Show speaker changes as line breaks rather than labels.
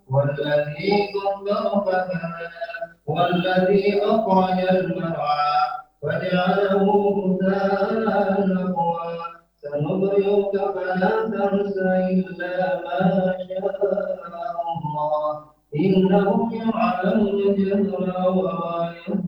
والذي قدر فهدى والذي أخرج المرعى فجعله غثاء نحوا سنقرئك فلا تنسى إلا ما شاء الله إنه يعلم الجهر وما يخفى